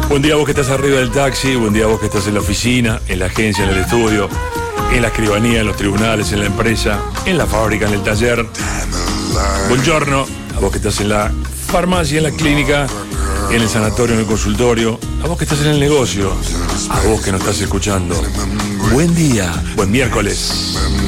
Buen día a vos que estás arriba del taxi, buen día a vos que estás en la oficina, en la agencia, en el estudio, en la escribanía, en los tribunales, en la empresa, en la fábrica, en el taller. Buongiorno a vos que estás en la farmacia, en la clínica, en el sanatorio, en el consultorio, a vos que estás en el negocio, a vos que nos estás escuchando. Buen día, buen miércoles.